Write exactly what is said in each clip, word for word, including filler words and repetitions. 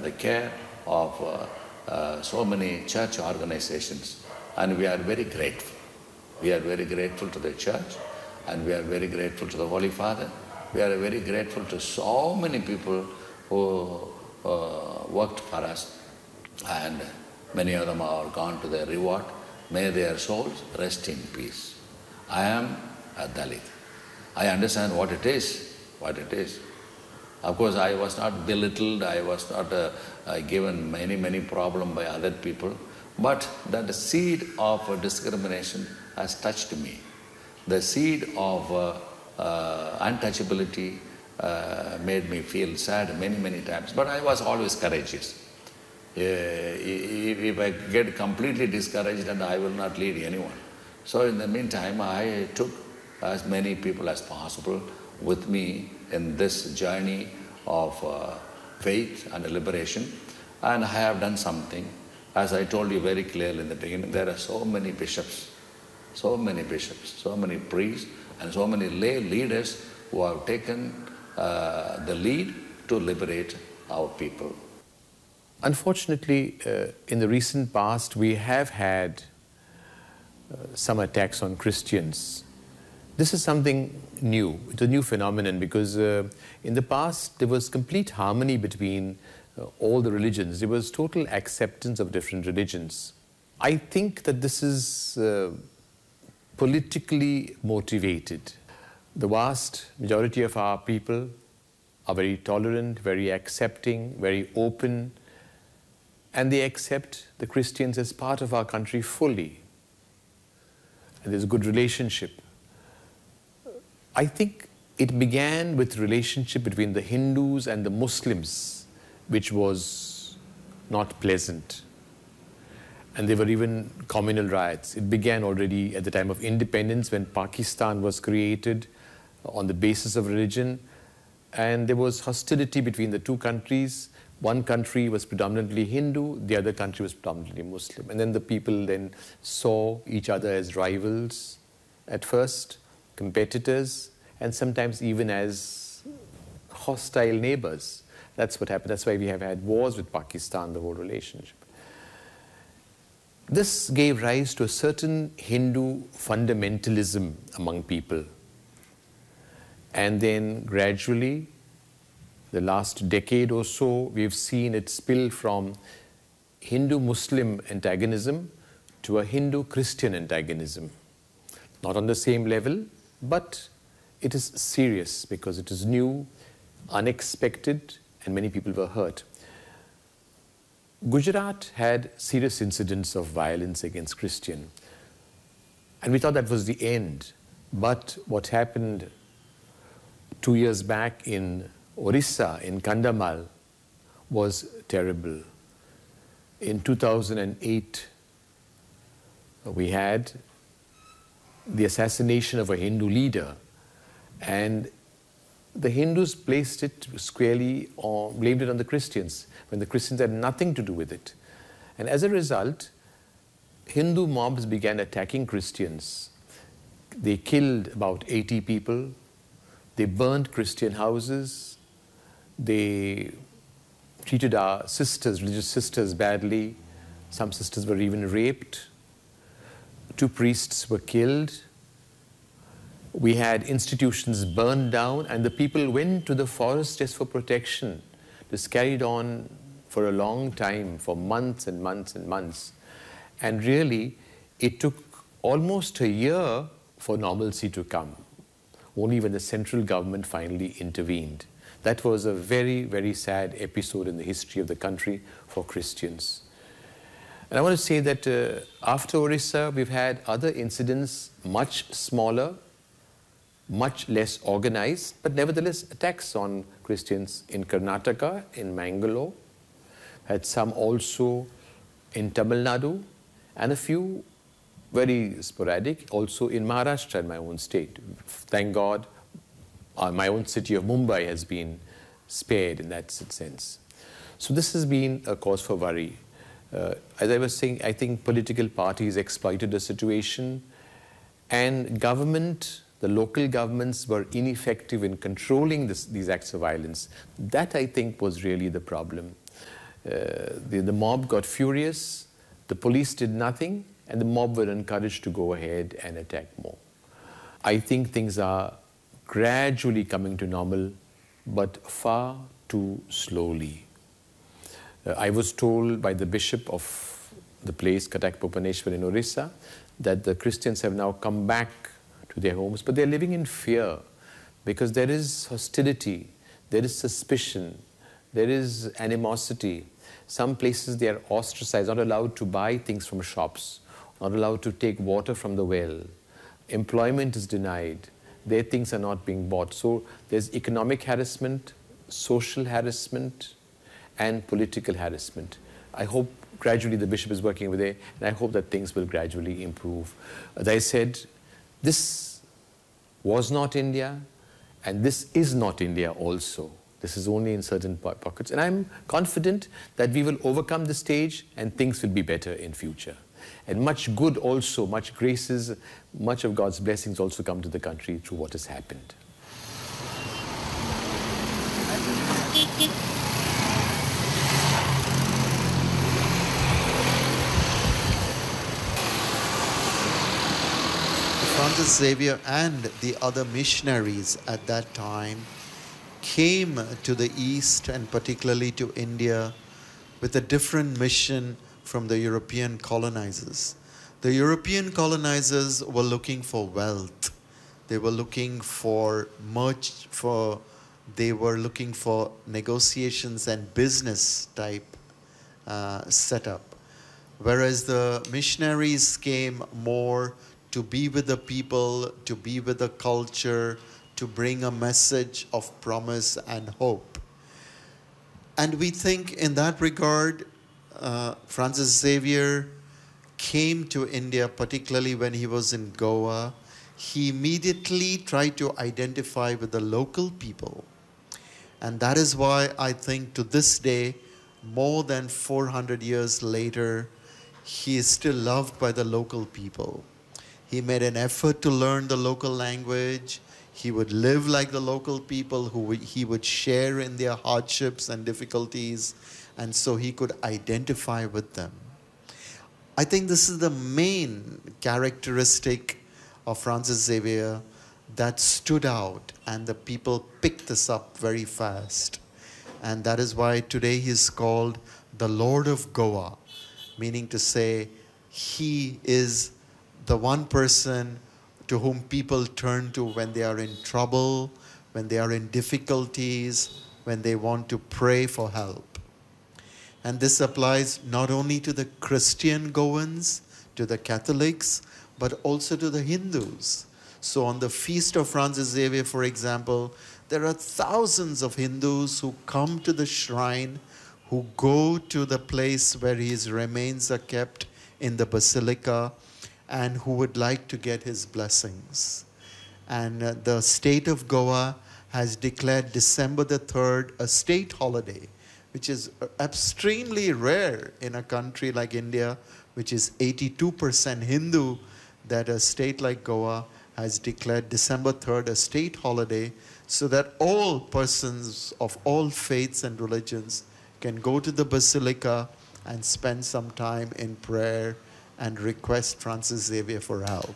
the care of uh, uh, so many church organizations, and we are very grateful. We are very grateful to the church, and we are very grateful to the Holy Father. We are very grateful to so many people who uh, worked for us, and many of them are gone to their reward. May their souls rest in peace. I am a Dalit. I understand what it is, what it is. Of course, I was not belittled, I was not uh, uh, given many, many problems by other people, but that seed of uh, discrimination has touched me. The seed of uh, uh, untouchability uh, made me feel sad many, many times, but I was always courageous. Uh, if I get completely discouraged, then I will not lead anyone. So in the meantime, I took as many people as possible with me in this journey of uh, faith and liberation, and I have done something. As I told you very clearly in the beginning, there are so many bishops, so many bishops, so many priests, and so many lay leaders who have taken uh, the lead to liberate our people. Unfortunately, uh, in the recent past, we have had uh, some attacks on Christians. This is something new. It's a new phenomenon because uh, in the past there was complete harmony between uh, all the religions. There was total acceptance of different religions. I think that this is uh, politically motivated. The vast majority of our people are very tolerant, very accepting, very open, and they accept the Christians as part of our country fully. And there's a good relationship. I think it began with relationship between the Hindus and the Muslims, which was not pleasant. And there were even communal riots. It began already at the time of independence when Pakistan was created on the basis of religion. And there was hostility between the two countries. One country was predominantly Hindu, the other country was predominantly Muslim. And then the people then saw each other as rivals at first, competitors, and sometimes even as hostile neighbors. That's what happened. That's why we have had wars with Pakistan, the whole relationship. This gave rise to a certain Hindu fundamentalism among people. And then gradually, the last decade or so, we've seen it spill from Hindu-Muslim antagonism to a Hindu-Christian antagonism. Not on the same level, but it is serious because it is new, unexpected, and many people were hurt. Gujarat had serious incidents of violence against Christians, and we thought that was the end. But what happened two years back in Orissa, in Kandhamal, was terrible. In two thousand eight, we had the assassination of a Hindu leader, and the Hindus placed it squarely, on, blamed it on the Christians, when the Christians had nothing to do with it. And as a result, Hindu mobs began attacking Christians. They killed about eighty people, they burned Christian houses, they treated our sisters, religious sisters, badly. Some sisters were even raped. Two priests were killed. We had institutions burned down, and the people went to the forest just for protection. This carried on for a long time, for months and months and months. And really, it took almost a year for normalcy to come, only when the central government finally intervened. That was a very, very sad episode in the history of the country for Christians. And I want to say that uh, after Orissa, we've had other incidents, much smaller, much less organized, but nevertheless attacks on Christians in Karnataka, in Mangalore, had some also in Tamil Nadu, and a few very sporadic also in Maharashtra, in my own state. Thank God, uh, my own city of Mumbai has been spared in that sense. So this has been a cause for worry. Uh, as I was saying, I think political parties exploited the situation, and government, the local governments were ineffective in controlling this, these acts of violence. That, I think, was really the problem. Uh, the, the mob got furious, the police did nothing, and the mob were encouraged to go ahead and attack more. I think things are gradually coming to normal, but far too slowly. Uh, I was told by the bishop of the place, Katak Bhubaneswar in Orissa, that the Christians have now come back to their homes, but they're living in fear because there is hostility, there is suspicion, there is animosity. Some places they are ostracized, not allowed to buy things from shops, not allowed to take water from the well. Employment is denied. Their things are not being bought. So there's economic harassment, social harassment, and political harassment. I hope gradually the bishop is working with it, and I hope that things will gradually improve. As I said, this was not India, and this is not India also. This is only in certain pockets. And I'm confident that we will overcome this stage and things will be better in future. And much good also, much graces, much of God's blessings also come to the country through what has happened. Francis Xavier and the other missionaries at that time came to the East and particularly to India with a different mission from the European colonizers. The European colonizers were looking for wealth. They were looking for merch, for they were looking for negotiations and business type uh, setup. Whereas the missionaries came more to be with the people, to be with the culture, to bring a message of promise and hope. And we think in that regard, uh, Francis Xavier came to India, particularly when he was in Goa. He immediately tried to identify with the local people. And that is why I think to this day, more than four hundred years later, he is still loved by the local people. He made an effort to learn the local language. He would live like the local people who would, he would share in their hardships and difficulties, and so he could identify with them. I think this is the main characteristic of Francis Xavier that stood out, and the people picked this up very fast. And that is why today he is called the Lord of Goa, meaning to say he is the one person to whom people turn to when they are in trouble, when they are in difficulties, when they want to pray for help. And this applies not only to the Christian Goans, to the Catholics, but also to the Hindus. So on the feast of Francis Xavier, for example, there are thousands of Hindus who come to the shrine, who go to the place where his remains are kept in the basilica, and who would like to get his blessings. And uh, the state of Goa has declared December the third a state holiday, which is extremely rare in a country like India, which is eighty-two percent Hindu, that a state like Goa has declared December third a state holiday, so that all persons of all faiths and religions can go to the basilica and spend some time in prayer and request Francis Xavier for help.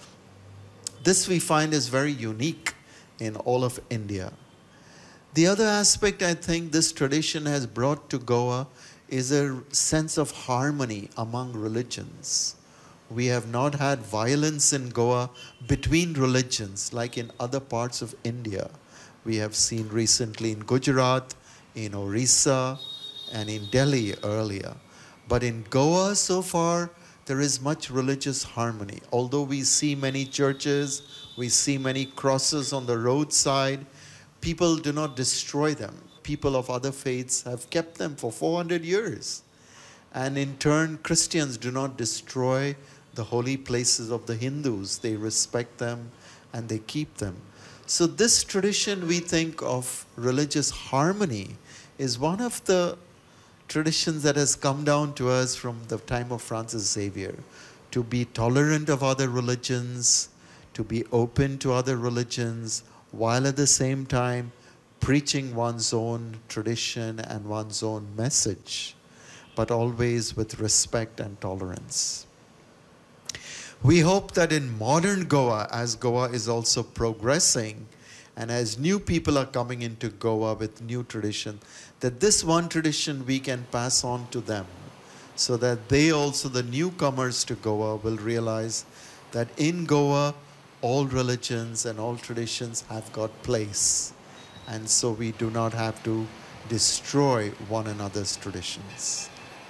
This we find is very unique in all of India. The other aspect I think this tradition has brought to Goa is a sense of harmony among religions. We have not had violence in Goa between religions like in other parts of India. We have seen recently in Gujarat, in Orissa, and in Delhi earlier. But in Goa so far, there is much religious harmony. Although we see many churches, we see many crosses on the roadside, people do not destroy them. People of other faiths have kept them for four hundred years. And in turn, Christians do not destroy the holy places of the Hindus. They respect them and they keep them. So this tradition we think of religious harmony is one of the traditions that has come down to us from the time of Francis Xavier, to be tolerant of other religions, to be open to other religions, while at the same time preaching one's own tradition and one's own message. but always with respect and tolerance. We hope that in modern Goa, as Goa is also progressing, and as new people are coming into Goa with new tradition, that this one tradition we can pass on to them, so that they also, the newcomers to Goa, will realize that in Goa, all religions and all traditions have got place. And so we do not have to destroy one another's traditions.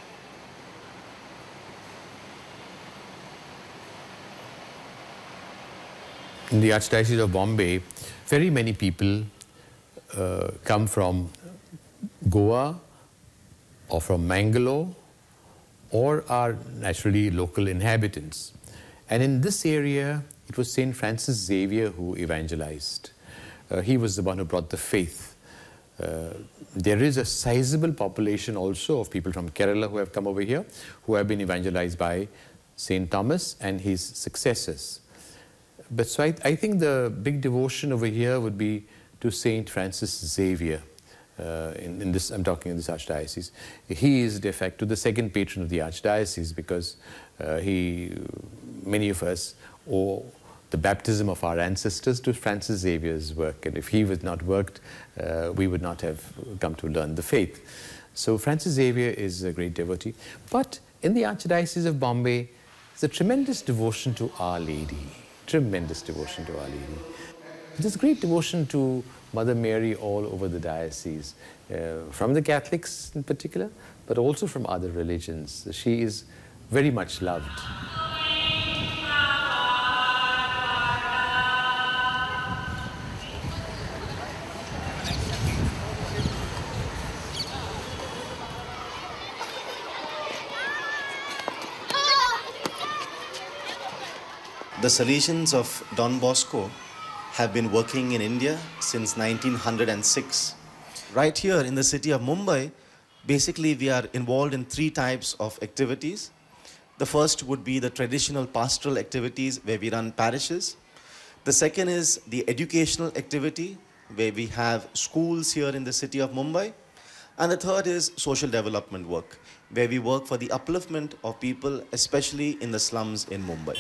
In the Archdiocese of Bombay, very many people uh, come from Goa or from Mangalore or are naturally local inhabitants. And in this area, it was Saint Francis Xavier who evangelized. Uh, he was the one who brought the faith. Uh, there is a sizable population also of people from Kerala who have come over here, who have been evangelized by Saint Thomas and his successors. But so I, I think the big devotion over here would be to Saint Francis Xavier. Uh, in, in this, I'm talking in this archdiocese. He is de facto the second patron of the archdiocese, because uh, he, many of us owe the baptism of our ancestors to Francis Xavier's work, and if he was not worked, uh, we would not have come to learn the faith. So Francis Xavier is a great devotee. But in the Archdiocese of Bombay, there's a tremendous devotion to Our Lady. Tremendous devotion to Our Lady. There's great devotion to Mother Mary all over the diocese, uh, from the Catholics in particular, but also from other religions. She is very much loved. The Salesians of Don Bosco have been working in India since nineteen oh six. Right here in the city of Mumbai, basically we are involved in three types of activities. The first would be the traditional pastoral activities where we run parishes. The second is the educational activity where we have schools here in the city of Mumbai. And the third is social development work, where we work for the upliftment of people, especially in the slums in Mumbai.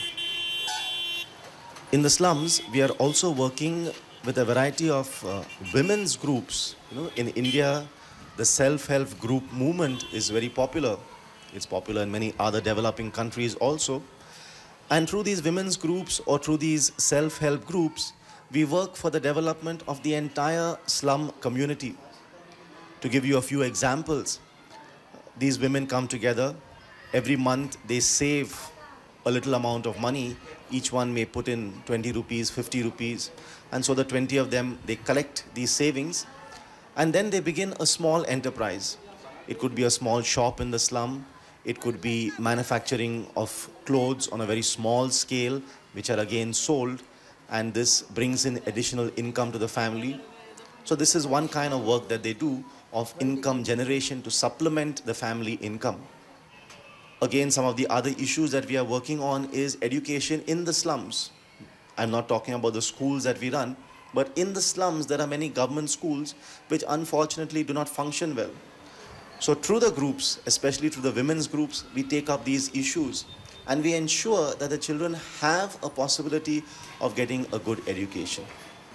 In the slums, we are also working with a variety of uh, women's groups. You know, in India, the self-help group movement is very popular. It's popular in many other developing countries also. And through these women's groups or through these self-help groups, we work for the development of the entire slum community. To give you a few examples, these women come together. Every month, they save a little amount of money. Each one may put in twenty rupees, fifty rupees. And so the twenty of them, they collect these savings. And then they begin a small enterprise. It could be a small shop in the slum. It could be manufacturing of clothes on a very small scale, which are again sold. And this brings in additional income to the family. So this is one kind of work that they do of income generation to supplement the family income. Again, some of the other issues that we are working on is education in the slums. I'm not talking about the schools that we run, but in the slums there are many government schools which unfortunately do not function well. So through the groups, especially through the women's groups, we take up these issues and we ensure that the children have a possibility of getting a good education.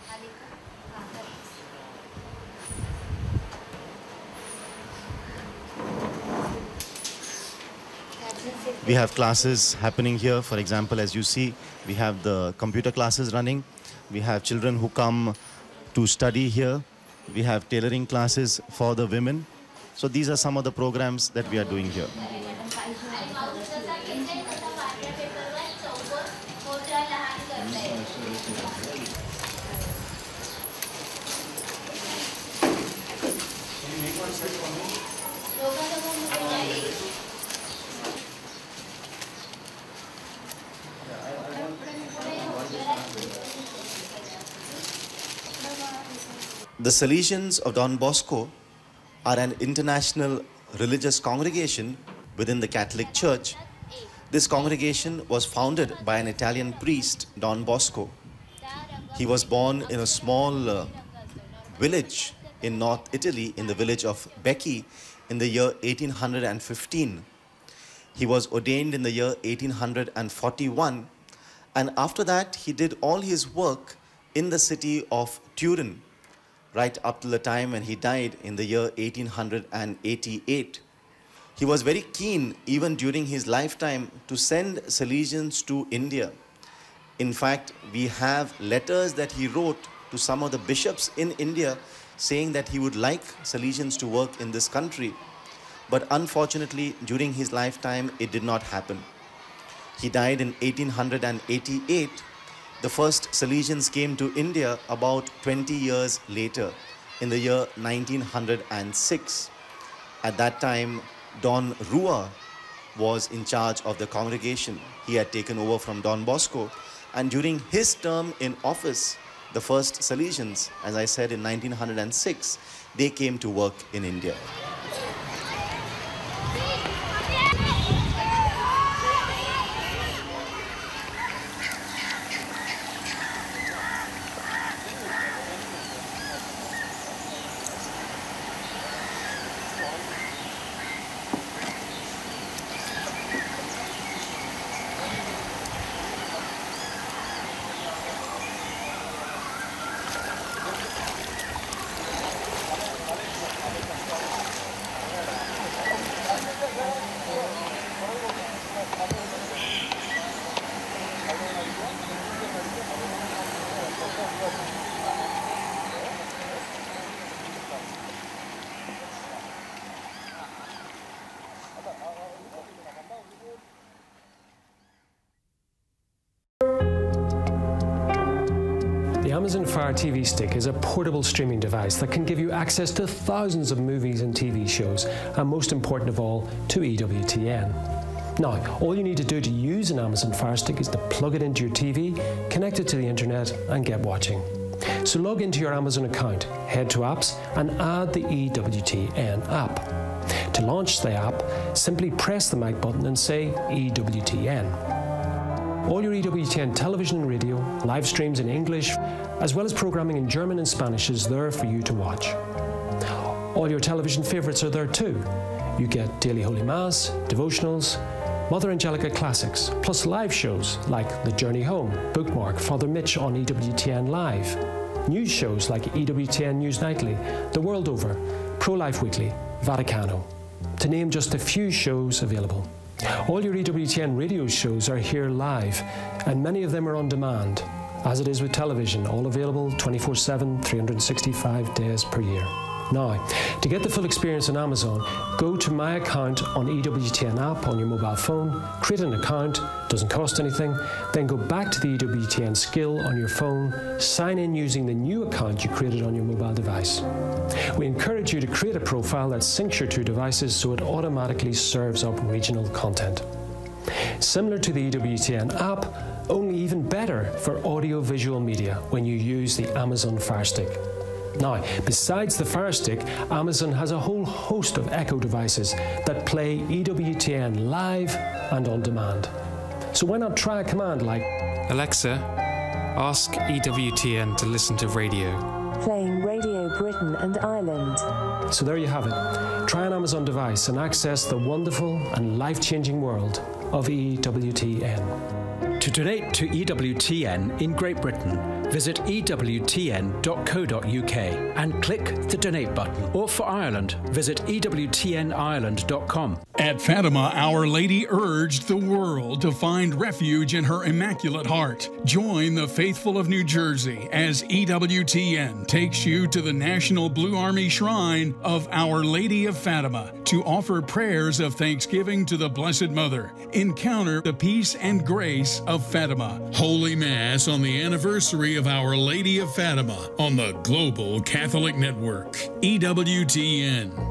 We have classes happening here. For example, as you see, we have the computer classes running. We have children who come to study here. We have tailoring classes for the women. So these are some of the programs that we are doing here. The Salesians of Don Bosco are an international religious congregation within the Catholic Church. This congregation was founded by an Italian priest, Don Bosco. He was born in a small uh, village in North Italy, in the village of Becchi, in the year eighteen fifteen. He was ordained in the year eighteen forty-one, and after that he did all his work in the city of Turin, right up to the time when he died in the year eighteen eighty-eight. He was very keen, even during his lifetime, to send Salesians to India. In fact, we have letters that he wrote to some of the bishops in India saying that he would like Salesians to work in this country. But unfortunately, during his lifetime, it did not happen. He died in eighteen eighty-eight. The first Salesians came to India about twenty years later, in the year nineteen oh six. At that time, Don Rua was in charge of the congregation. He had taken over from Don Bosco, and during his term in office, the first Salesians, as I said, in nineteen oh six, they came to work in India. The Amazon Fire T V Stick is a portable streaming device that can give you access to thousands of movies and T V shows, and most important of all, to E W T N. Now, all you need to do to use an Amazon Fire Stick is to plug it into your T V, connect it to the internet, and get watching. So log into your Amazon account, head to apps, and add the E W T N app. To launch the app, simply press the mic button and say E W T N. All your E W T N television and radio, live streams in English, as well as programming in German and Spanish is there for you to watch. All your television favourites are there too. You get Daily Holy Mass, devotionals, Mother Angelica Classics, plus live shows like The Journey Home, Bookmark, Father Mitch on E W T N Live, news shows like E W T N News Nightly, The World Over, Pro-Life Weekly, Vaticano, to name just a few shows available. All your E W T N radio shows are here live, and many of them are on demand, as it is with television, all available twenty-four seven, three hundred sixty-five days per year. Now, to get the full experience on Amazon, go to My Account on E W T N app on your mobile phone, create an account, doesn't cost anything, then go back to the E W T N skill on your phone, sign in using the new account you created on your mobile device. We encourage you to create a profile that syncs your two devices so it automatically serves up regional content. Similar to the E W T N app, only even better for audio-visual media when you use the Amazon Fire Stick. Now, besides the Fire Stick, Amazon has a whole host of Echo devices that play E W T N live and on demand. So why not try a command like Alexa, ask E W T N to listen to radio. Playing Radio Britain and Ireland. So there you have it. Try an Amazon device and access the wonderful and life-changing world of E W T N. To donate to E W T N in Great Britain, visit E W T N dot co dot U K and click the donate button. Or for Ireland, visit E W T N Ireland dot com. At Fatima, Our Lady urged the world to find refuge in her Immaculate Heart. Join the faithful of New Jersey as E W T N takes you to the National Blue Army Shrine of Our Lady of Fatima to offer prayers of thanksgiving to the Blessed Mother. Encounter the peace and grace of Fatima. Holy Mass on the anniversary of Our Lady of Fatima on the Global Catholic Network. E W T N.